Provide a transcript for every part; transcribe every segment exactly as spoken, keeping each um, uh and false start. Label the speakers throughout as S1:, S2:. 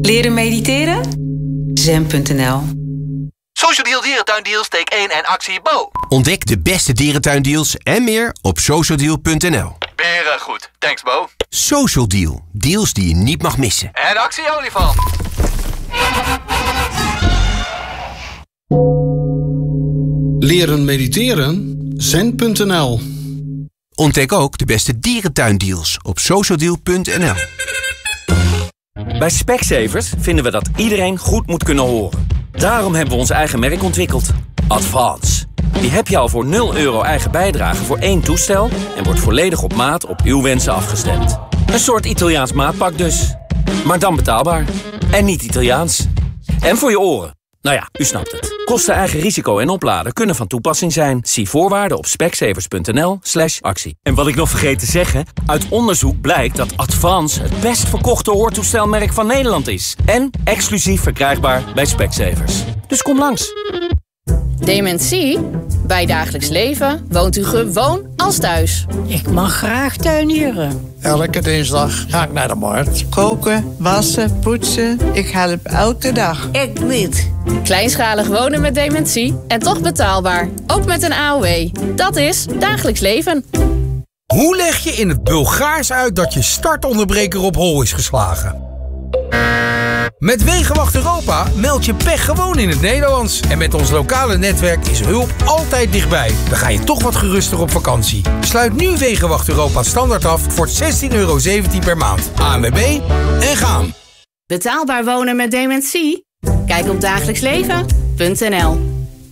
S1: Leren mediteren? zen punt n l.
S2: Social Deal Dierentuindeals, steek één en actie Bo.
S3: Ontdek de beste dierentuindeals en meer op social deal punt n l.
S2: Beren goed. Thanks Bo.
S3: Social Deal. Deals die je niet mag missen.
S2: En actie olifant.
S4: Leren mediteren? zen punt n l.
S3: Ontdek ook de beste dierentuindeals op social deal punt n l.
S5: Bij Specsavers vinden we dat iedereen goed moet kunnen horen. Daarom hebben we ons eigen merk ontwikkeld. Advance. Die heb je al voor nul euro eigen bijdrage voor één toestel en wordt volledig op maat op uw wensen afgestemd. Een soort Italiaans maatpak dus. Maar dan betaalbaar. En niet Italiaans. En voor je oren. Nou ja, u snapt het. Kosten, eigen risico en opladen kunnen van toepassing zijn. Zie voorwaarden op specsavers punt n l slash actie. En wat ik nog vergeet te zeggen, uit onderzoek blijkt dat Advance het best verkochte hoortoestelmerk van Nederland is. En exclusief verkrijgbaar bij Specsavers. Dus kom langs.
S6: Dementie? Bij Dagelijks Leven woont u gewoon als thuis.
S7: Ik mag graag tuinieren.
S8: Elke dinsdag ga ik naar de markt.
S9: Koken, wassen, poetsen. Ik help elke dag.
S7: Ik niet.
S6: Kleinschalig wonen met dementie en toch betaalbaar. Ook met een A O W. Dat is Dagelijks Leven.
S10: Hoe leg je in het Bulgaars uit dat je startonderbreker op hol is geslagen? Met Wegenwacht Europa meld je pech gewoon in het Nederlands. En met ons lokale netwerk is hulp altijd dichtbij. Dan ga je toch wat geruster op vakantie. Sluit nu Wegenwacht Europa standaard af voor zestien euro zeventien per maand. A N W B en gaan.
S6: Betaalbaar wonen met dementie? Kijk op dagelijks leven punt n l.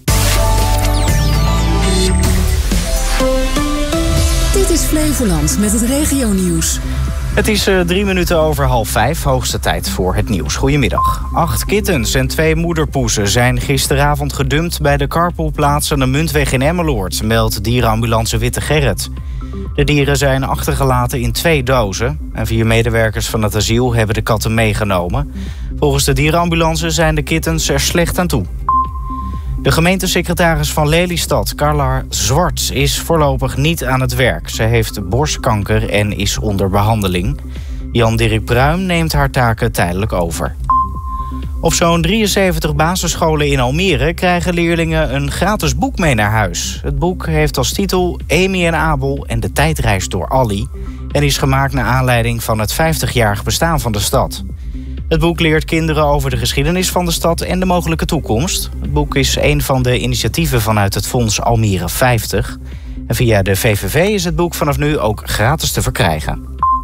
S11: Dit is Flevoland met het regionieuws.
S12: Het is uh, drie minuten over half vijf, hoogste tijd voor het nieuws. Goedemiddag. Acht kittens en twee moederpoezen zijn gisteravond gedumpt bij de carpoolplaats aan de Muntweg in Emmeloord, meldt dierenambulance Witte Gerrit. De dieren zijn achtergelaten in twee dozen en vier medewerkers van het asiel hebben de katten meegenomen. Volgens de dierenambulance zijn de kittens er slecht aan toe. De gemeentesecretaris van Lelystad, Carla Zwart, is voorlopig niet aan het werk. Ze heeft borstkanker en is onder behandeling. Jan-Dirk Pruim neemt haar taken tijdelijk over. Op zo'n drieënzeventig basisscholen in Almere krijgen leerlingen een gratis boek mee naar huis. Het boek heeft als titel Amy en Abel en de tijdreis door Allie en is gemaakt naar aanleiding van het vijftigjarig bestaan van de stad. Het boek leert kinderen over de geschiedenis van de stad en de mogelijke toekomst. Het boek is een van de initiatieven vanuit het Fonds Almere vijftig. En via de V V V is het boek vanaf nu ook gratis te verkrijgen.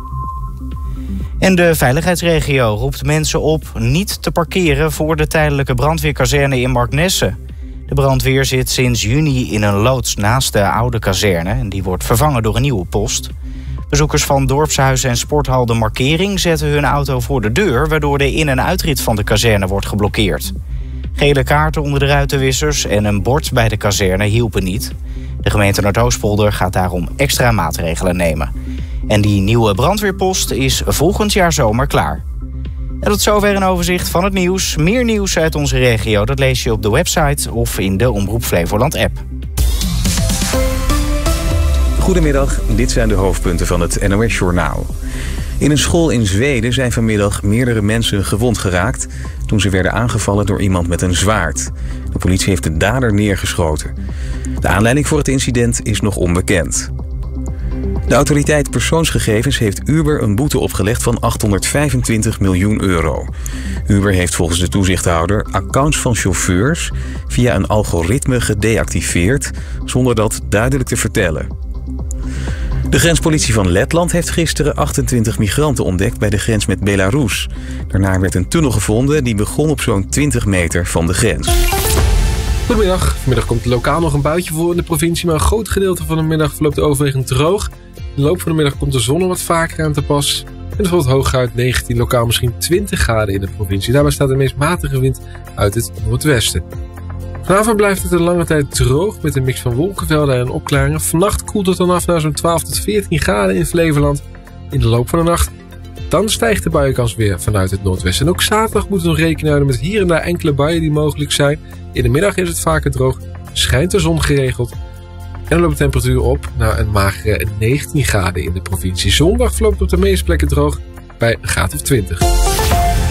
S12: En de veiligheidsregio roept mensen op niet te parkeren voor de tijdelijke brandweerkazerne in Marknesse. De brandweer zit sinds juni in een loods naast de oude kazerne en die wordt vervangen door een nieuwe post. Bezoekers van dorpshuis en sporthal De Markering zetten hun auto voor de deur, waardoor de in- en uitrit van de kazerne wordt geblokkeerd. Gele kaarten onder de ruitenwissers en een bord bij de kazerne hielpen niet. De gemeente Noordoostpolder gaat daarom extra maatregelen nemen. En die nieuwe brandweerpost is volgend jaar zomer klaar. En tot zover een overzicht van het nieuws. Meer nieuws uit onze regio, dat lees je op de website of in de Omroep Flevoland app.
S13: Goedemiddag, dit zijn de hoofdpunten van het N O S-journaal. In een school in Zweden zijn vanmiddag meerdere mensen gewond geraakt toen ze werden aangevallen door iemand met een zwaard. De politie heeft de dader neergeschoten. De aanleiding voor het incident is nog onbekend. De autoriteit persoonsgegevens heeft Uber een boete opgelegd van achthonderdvijfentwintig miljoen euro. Uber heeft volgens de toezichthouder accounts van chauffeurs via een algoritme gedeactiveerd zonder dat duidelijk te vertellen. De grenspolitie van Letland heeft gisteren achtentwintig migranten ontdekt bij de grens met Belarus. Daarna werd een tunnel gevonden die begon op zo'n twintig meter van de grens.
S14: Goedemiddag. Vanmiddag komt lokaal nog een buitje voor in de provincie, maar een groot gedeelte van de middag verloopt overwegend droog. In de loop van de middag komt de zon er wat vaker aan te pas. En het wordt hooguit negentien, lokaal misschien twintig graden in de provincie. Daarbij staat de meest matige wind uit het noordwesten. Vanavond blijft het een lange tijd droog met een mix van wolkenvelden en opklaringen. Vannacht koelt het dan af naar zo'n twaalf tot veertien graden in Flevoland. In de loop van de nacht dan stijgt de buienkans weer vanuit het noordwesten. En ook zaterdag moeten we nog rekening houden met hier en daar enkele buien die mogelijk zijn. In de middag is het vaker droog, schijnt de zon geregeld. En dan loopt de temperatuur op naar een magere negentien graden in de provincie. Zondag verloopt op de meeste plekken droog bij een graad of twintig.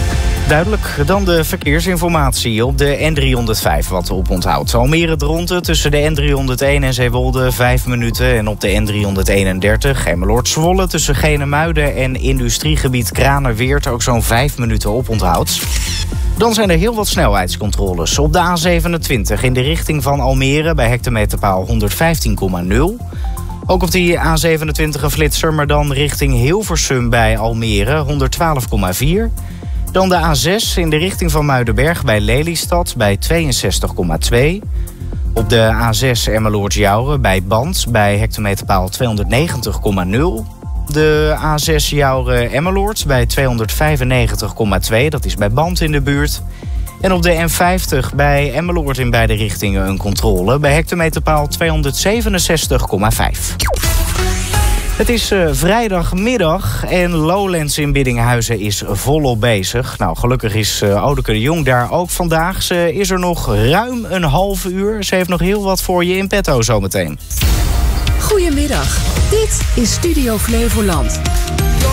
S12: Duidelijk. Dan de verkeersinformatie op de N driehonderdvijf wat op onthoudt. Almere Dronten tussen de N driehonderdéén en Zeewolde vijf minuten. En op de N driehonderdeenendertig Emmeloord Zwolle tussen Genemuiden en industriegebied Kranerweert ook zo'n vijf minuten op onthoudt. Dan zijn er heel wat snelheidscontroles. Op de A zevenentwintig in de richting van Almere bij hectometerpaal honderdvijftien komma nul. Ook op die A zevenentwintig een flitser, maar dan richting Hilversum bij Almere honderdtwaalf komma vier. Dan de A zes in de richting van Muidenberg bij Lelystad bij tweeënzestig komma twee. Op de A zes Emmeloord-Jouren bij Band bij hectometerpaal tweehonderdnegentig komma nul. De A zes Jouren-Emmeloord bij tweehonderdvijfennegentig komma twee, dat is bij Band in de buurt. En op de N vijftig bij Emmeloord in beide richtingen een controle bij hectometerpaal tweehonderdzevenenzestig komma vijf. Het is uh, vrijdagmiddag en Lowlands in Biddinghuizen is volop bezig. Nou, gelukkig is uh, Odeke de Jong daar ook vandaag. Ze is er nog ruim een half uur. Ze heeft nog heel wat voor je in petto zometeen.
S11: Goedemiddag, dit is Studio Flevoland.